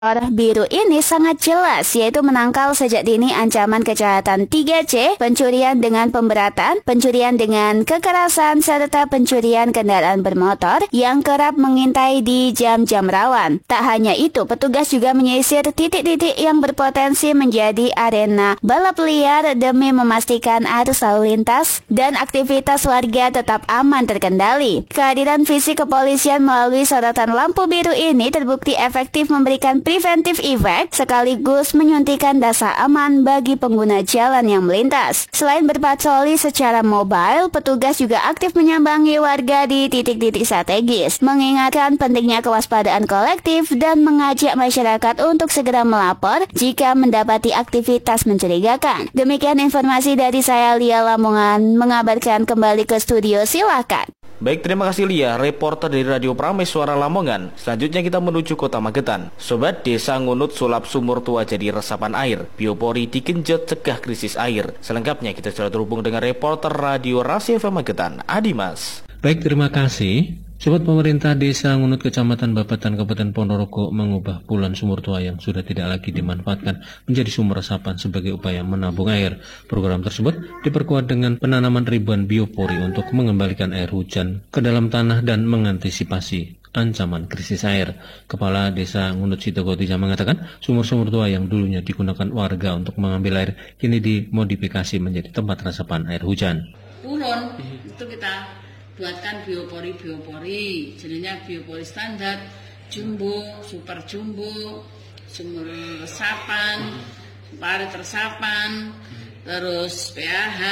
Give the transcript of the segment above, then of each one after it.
Biru ini sangat jelas, yaitu menangkal sejak dini ancaman kejahatan 3C, pencurian dengan pemberatan, pencurian dengan kekerasan, serta pencurian kendaraan bermotor yang kerap mengintai di jam-jam rawan. Tak hanya itu, petugas juga menyisir titik-titik yang berpotensi menjadi arena balap liar demi memastikan arus lalu lintas dan aktivitas warga tetap aman terkendali. Kehadiran fisik kepolisian melalui sorotan lampu biru ini terbukti efektif memberikan preventive effect sekaligus menyuntikkan rasa aman bagi pengguna jalan yang melintas. Selain berpatroli secara mobile, petugas juga aktif menyambangi warga di titik-titik strategis, mengingatkan pentingnya kewaspadaan kolektif dan mengajak masyarakat untuk segera melapor jika mendapati aktivitas mencurigakan. Demikian informasi dari saya, Lia Lamongan, mengabarkan kembali ke studio, silakan. Baik, terima kasih Lia, reporter dari Radio Prameswara Lamongan. Selanjutnya kita menuju Kota Magetan. Sobat, Desa Ngunut sulap sumur tua jadi resapan air. Biopori digenjot cegah krisis air. Selengkapnya kita sudah terhubung dengan reporter Radio Rasi FM Magetan, Adimas. Baik, terima kasih. Sobat, pemerintah Desa Ngunut Kecamatan Bapeten Kabupaten Ponorogo mengubah puluhan sumur tua yang sudah tidak lagi dimanfaatkan menjadi sumur resapan sebagai upaya menabung air. Program tersebut diperkuat dengan penanaman ribuan biopori untuk mengembalikan air hujan ke dalam tanah dan mengantisipasi ancaman krisis air. Kepala Desa Ngunut Sitogotija mengatakan sumur-sumur tua yang dulunya digunakan warga untuk mengambil air kini dimodifikasi menjadi tempat resapan air hujan. Pulon itu kita buatkan biopori, jenisnya biopori standar, jumbo, super jumbo, sumur resapan, parit resapan, terus PAH,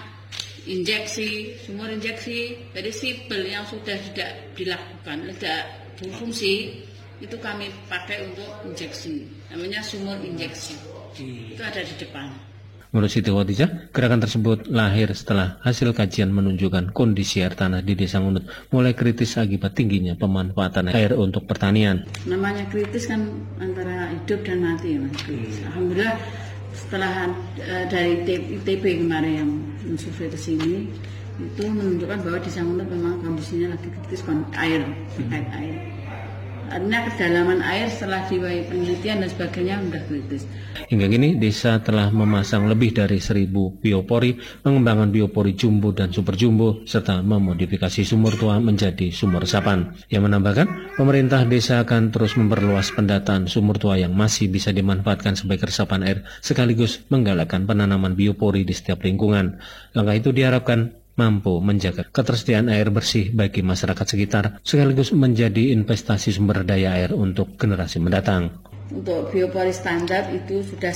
injeksi, sumur injeksi. Dari sipil yang sudah tidak dilakukan, tidak berfungsi, itu kami pakai untuk injeksi, namanya sumur injeksi. Itu ada di depan. Menurut Siti Khadijah, gerakan tersebut lahir setelah hasil kajian menunjukkan kondisi air tanah di Desa Ngunut mulai kritis akibat tingginya pemanfaatan air untuk pertanian. Namanya kritis kan antara hidup dan mati, Mas. Alhamdulillah setelah dari ITB kemarin yang mensurvei ke sini itu menunjukkan bahwa Desa Ngunut memang kondisinya lagi kritis air, terkait air. Artinya kedalaman air setelah diwai penelitian dan sebagainya sudah kritis. Hingga kini desa telah memasang lebih dari 1.000 biopori, mengembangkan biopori jumbo dan super jumbo, serta memodifikasi sumur tua menjadi sumur resapan. Yang menambahkan, pemerintah desa akan terus memperluas pendataan sumur tua yang masih bisa dimanfaatkan sebagai resapan air, sekaligus menggalakkan penanaman biopori di setiap lingkungan. Langkah itu diharapkan mampu menjaga ketersediaan air bersih bagi masyarakat sekitar, sekaligus menjadi investasi sumber daya air untuk generasi mendatang. Untuk biopori standar itu sudah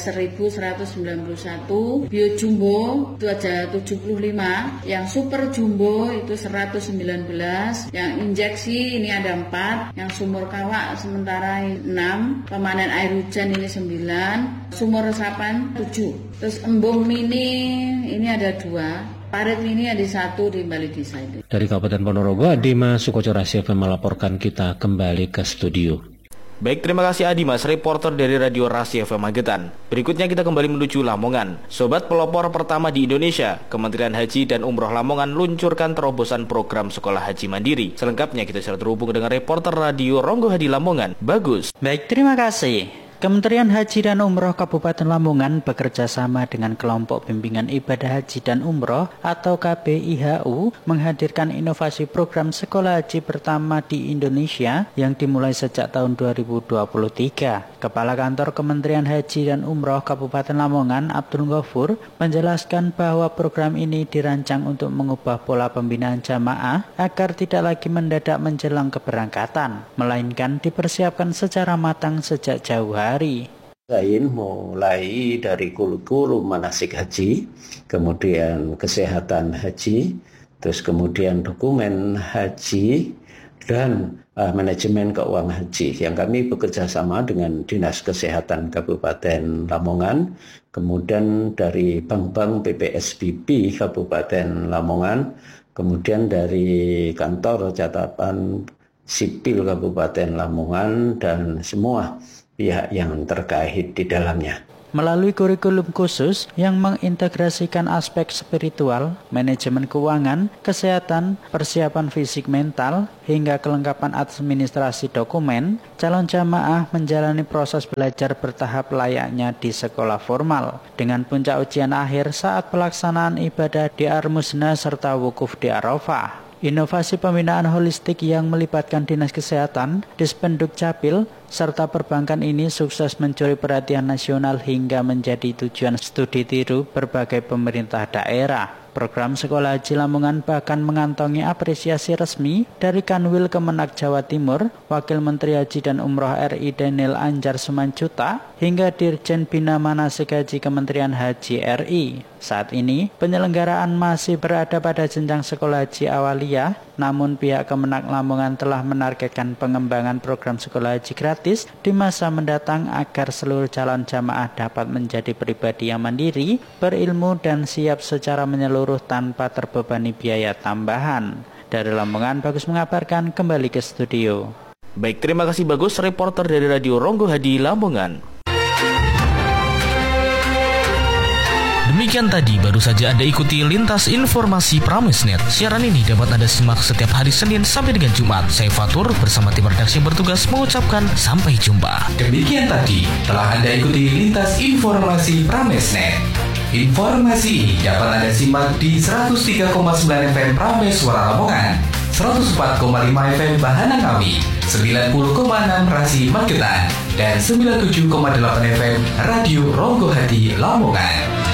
1.191, bio jumbo itu aja 75, yang super jumbo itu 119, yang injeksi ini ada 4, yang sumur kawak sementara 6, pemanen air hujan ini 9, sumur resapan 7, terus embung mini ini ada 2. Parit ini ada 1 di Bali Desa itu. Dari Kabupaten Ponorogo, Adima Sukoco Rasi FM melaporkan, kita kembali ke studio. Baik, terima kasih Adimas, reporter dari Radio Rasi FM Magetan. Berikutnya kita kembali menuju Lamongan. Sobat, pelopor pertama di Indonesia, Kementerian Haji dan Umroh Lamongan luncurkan terobosan program sekolah haji mandiri. Selengkapnya kita sudah terhubung dengan reporter Radio Ronggo Hadi Lamongan, Bagus. Baik, terima kasih. Kementerian Haji dan Umroh Kabupaten Lamongan bekerja sama dengan Kelompok Bimbingan Ibadah Haji dan Umroh atau KBIHU menghadirkan inovasi program sekolah haji pertama di Indonesia yang dimulai sejak tahun 2023. Kepala Kantor Kementerian Haji dan Umroh Kabupaten Lamongan, Abdul Ghafur, menjelaskan bahwa program ini dirancang untuk mengubah pola pembinaan jamaah agar tidak lagi mendadak menjelang keberangkatan, melainkan dipersiapkan secara matang sejak jauh hari. Mulai dari kurikulum manasik haji, kemudian kesehatan haji, terus kemudian dokumen haji, dan manajemen keuangan haji yang kami bekerja sama dengan Dinas Kesehatan Kabupaten Lamongan, kemudian dari bank-bank PPSBB Kabupaten Lamongan, kemudian dari kantor catatan sipil Kabupaten Lamongan, dan semua pihak yang terkait di dalamnya. melalui kurikulum khusus yang mengintegrasikan aspek spiritual, manajemen keuangan, kesehatan, persiapan fisik mental, hingga kelengkapan administrasi dokumen. Calon jamaah menjalani proses belajar bertahap layaknya di sekolah formal, dengan puncak ujian akhir saat pelaksanaan ibadah di Ar-Musna serta wukuf di Arafah. Inovasi pembinaan holistik yang melibatkan Dinas Kesehatan, Dispenduk Capil, serta perbankan ini sukses mencuri perhatian nasional hingga menjadi tujuan studi tiru berbagai pemerintah daerah. Program Sekolah Haji Lamongan bahkan mengantongi apresiasi resmi dari Kanwil Kemenak Jawa Timur, Wakil Menteri Haji dan Umroh RI Daniel Anjar Sumanjuta, hingga Dirjen Bina Manasik Haji Kementerian Haji RI. Saat ini, penyelenggaraan masih berada pada jenjang sekolah haji awaliyah, namun pihak Kemenak Lamongan telah menargetkan pengembangan program sekolah haji gratis di masa mendatang agar seluruh calon jamaah dapat menjadi pribadi yang mandiri, berilmu dan siap secara menyeluruh tanpa terbebani biaya tambahan. Dari Lamongan, Bagus mengabarkan, kembali ke studio. Baik, terima kasih Bagus, reporter dari Radio Ronggo Hadi Lamongan. Demikian tadi baru saja Anda ikuti Lintas Informasi Pramesnet. Siaran ini dapat Anda simak setiap hari Senin sampai dengan Jumat. Saya Fatur bersama tim redaksi yang bertugas mengucapkan sampai jumpa. Demikian tadi telah Anda ikuti Lintas Informasi Pramesnet. Informasi ini dapat Anda simak di 103,9 FM Prames Suara Lamongan, 104,5 FM Bahana Ngawi, 90,6 Rasi Magetan, dan 97,8 FM Radio Ronggo Hadi Lamongan.